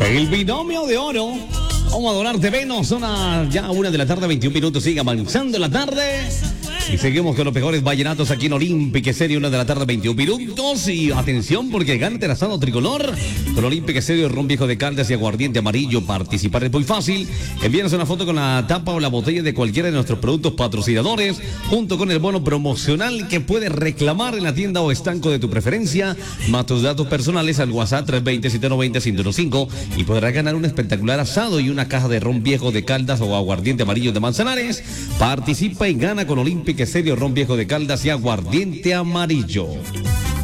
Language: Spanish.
El binomio de oro. Vamos a adorarte, Venus. Son ya 1:21 p.m. Sigue avanzando la tarde. Y seguimos con los mejores vallenatos aquí en Olímpica Estéreo, 1:21 p.m. Y atención, porque gana el asado tricolor con Olímpica Estéreo, ron viejo de Caldas y aguardiente amarillo. Participar es muy fácil. Envíanos una foto con la tapa o la botella de cualquiera de nuestros productos patrocinadores, junto con el bono promocional que puedes reclamar en la tienda o estanco de tu preferencia, más tus datos personales al WhatsApp 320-790-105, y podrás ganar un espectacular asado y una caja de ron viejo de Caldas o aguardiente amarillo de Manzanares. Participa y gana con Olímpica Estéreo, ron viejo de Caldas y aguardiente amarillo.